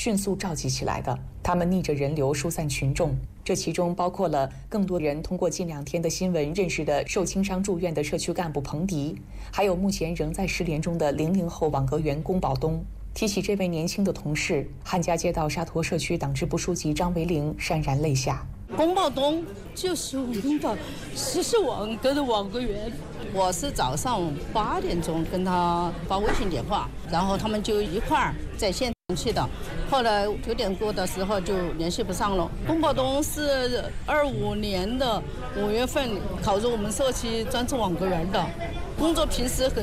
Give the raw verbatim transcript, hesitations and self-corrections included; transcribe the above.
迅速召集起来的。他们逆着人流疏散群众，这其中包括了更多人通过近两天的新闻认识的受轻伤住院的社区干部彭迪，还有目前仍在失联中的零零后网格员龚宝东。提起这位年轻的同事，汉家街道沙陀社区党支部书记张维玲潸然泪下。 龚宝东就是我们的实时网格的网格员，我是早上八点钟跟他发微信电话，然后他们就一块儿在现场去的。后来九点过的时候就联系不上了。龚宝东是二五年的五月份考入我们社区专职网格员的，工作平时很